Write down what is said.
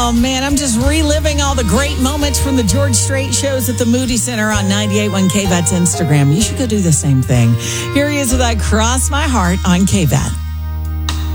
Oh, man, I'm just reliving all the great moments from the George Strait shows at the Moody Center on 98.1 KVAT's Instagram. You should go do the same thing. Here he is with I Cross My Heart on KVAT.